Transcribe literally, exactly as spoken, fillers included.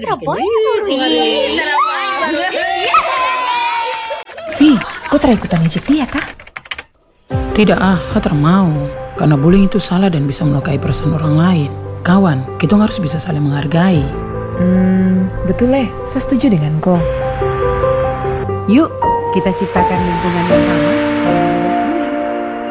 Terapoin Vi, kau tera ikutan ejek dia kah? Tidak ah, Hatra mau. Karena bullying itu salah dan bisa melukai perasaan orang lain. Kawan, kita harus bisa saling menghargai. Hmm, betul eh, saya setuju dengan kau. Yuk, kita ciptakan lingkungan yang ramah